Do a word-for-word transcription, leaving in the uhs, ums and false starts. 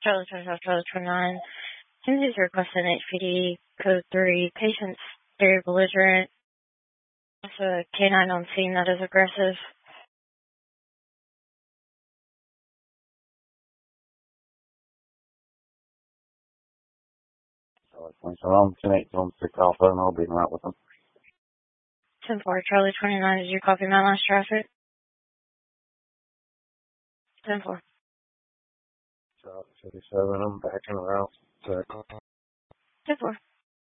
Charlie twenty-five, Charlie twenty-nine. Timothy's requesting H P D code three. Patient's very belligerent. There's a canine on scene that is aggressive. So I'm ten eight on six Alpha, and I'll be in route with them. ten four, Charlie twenty-nine. Did you copy my last traffic? ten four. Charlie thirty-seven, I'm back in route. ten four.